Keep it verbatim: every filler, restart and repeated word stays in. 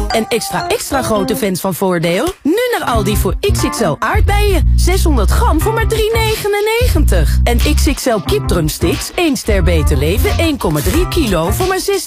En extra extra grote fans van Voordeel? Nu naar Aldi voor X X L aardbeien. zeshonderd gram voor maar drie negenennegentig. En X X L kipdrumsticks, één ster beter leven, één komma drie kilo voor maar zestien